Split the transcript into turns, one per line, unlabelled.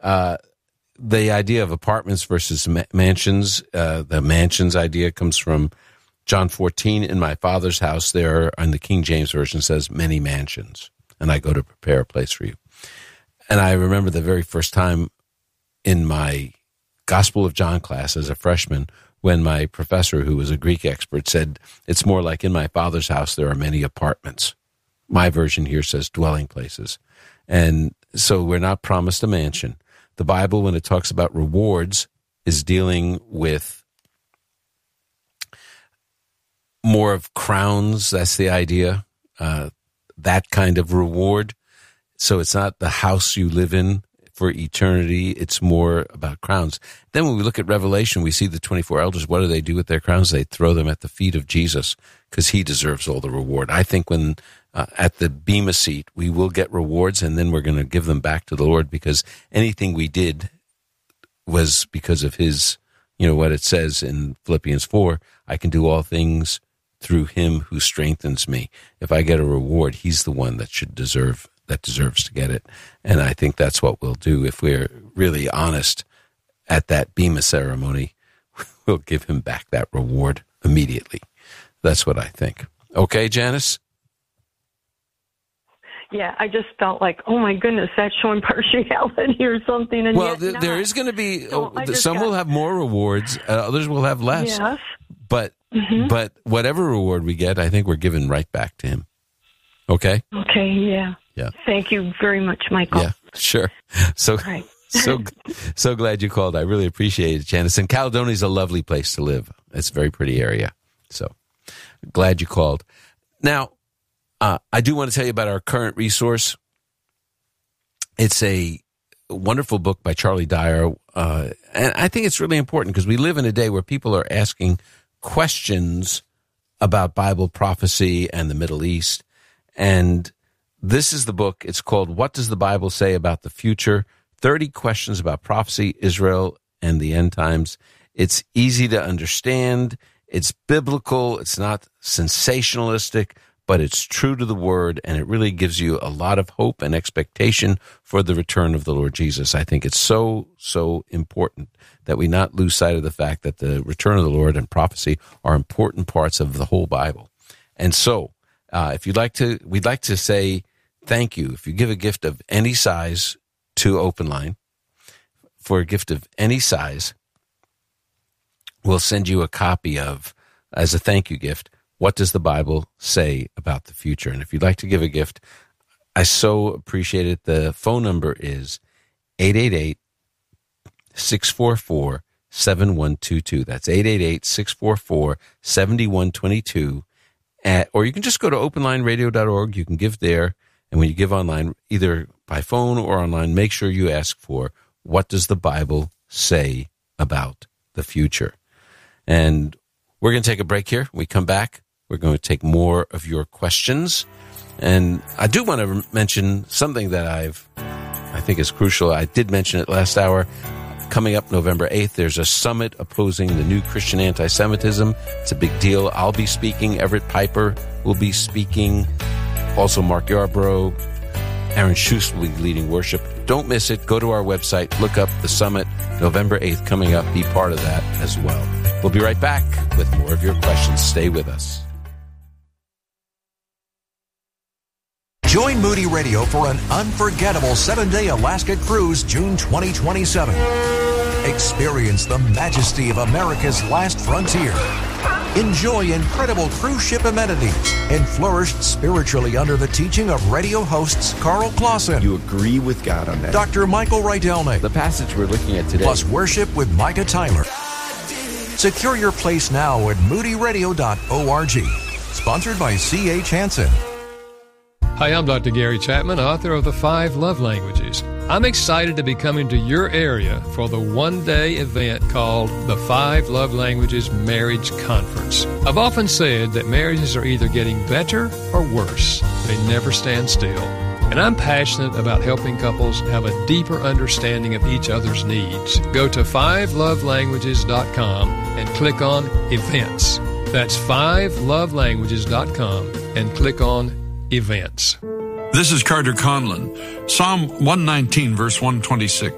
the idea of apartments versus mansions, the mansions idea comes from John 14. In my Father's house, there, in the King James Version, says many mansions, and I go to prepare a place for you. And I remember the very first time in my Gospel of John class as a freshman, when my professor, who was a Greek expert, said, it's more like in my Father's house, there are many apartments. My version here says dwelling places. And so we're not promised a mansion. The Bible, when it talks about rewards, is dealing with more of crowns. That's the idea, that kind of reward. So it's not the house you live in for eternity. It's more about crowns. Then when we look at Revelation, we see the 24 elders. What do they do with their crowns? They throw them at the feet of Jesus because he deserves all the reward. I think when at the Bema seat, we will get rewards, and then we're going to give them back to the Lord, because anything we did was because of his, what it says in Philippians 4, I can do all things through him who strengthens me. If I get a reward, he's the one that deserves to get it. And I think that's what we'll do. If we're really honest at that Bema ceremony, we'll give him back that reward immediately. That's what I think. Okay, Janice?
Yeah, I just felt like, oh my goodness, that's showing partiality or something. And
well, there is going to be, some will have more rewards, others will have less.
Yes.
But whatever reward we get, I think we're giving right back to him. Okay?
Okay, yeah.
Yeah.
Thank you very much, Michael.
Yeah, sure. So glad you called. I really appreciate it, Janice. And Caledonia is a lovely place to live. It's a very pretty area. So glad you called. Now, I do want to tell you about our current resource. It's a wonderful book by Charlie Dyer. And I think it's really important because we live in a day where people are asking questions about Bible prophecy and the Middle East. And this is the book. It's called What Does the Bible Say About the Future? 30 Questions About Prophecy, Israel, and the End Times. It's easy to understand. It's biblical. It's not sensationalistic, but it's true to the word, and it really gives you a lot of hope and expectation for the return of the Lord Jesus. I think it's so, so important that we not lose sight of the fact that the return of the Lord and prophecy are important parts of the whole Bible. And so, if you'd like to, we'd like to say thank you. If you give a gift of any size to Open Line, for a gift of any size, we'll send you a copy of, as a thank you gift, What Does the Bible Say About the Future? And if you'd like to give a gift, I so appreciate it. The phone number is 888-644-7122. That's 888-644-7122. Or you can just go to openlineradio.org. You can give there. And when you give online, either by phone or online, make sure you ask for, what does the Bible say about the future? And we're going to take a break here. When we come back, we're going to take more of your questions. And I do want to mention something that I think is crucial. I did mention it last hour. Coming up November 8th, there's a summit opposing the new Christian anti-Semitism. It's a big deal. I'll be speaking. Everett Piper will be speaking. Also, Mark Yarbrough. Aaron Schuss will be leading worship. Don't miss it. Go to our website. Look up the summit. November 8th coming up. Be part of that as well. We'll be right back with more of your questions. Stay with us.
Join Moody Radio for an unforgettable 7-day Alaska cruise, June 2027. Experience the majesty of America's last frontier. Enjoy incredible cruise ship amenities and flourish spiritually under the teaching of radio hosts Carl Clausen.
You agree with God on that.
Dr. Michael Rydelnik.
The passage we're looking at today.
Plus worship with Micah Tyler. Secure your place now at moodyradio.org. Sponsored by C.H. Hansen.
Hi, I'm Dr. Gary Chapman, author of The 5 Love Languages. I'm excited to be coming to your area for the one-day event called the 5 Love Languages Marriage Conference. I've often said that marriages are either getting better or worse. They never stand still. And I'm passionate about helping couples have a deeper understanding of each other's needs. Go to 5lovelanguages.com and click on Events. That's 5lovelanguages.com and click on Events.
This is Carter Conlon. Psalm 119, verse 126.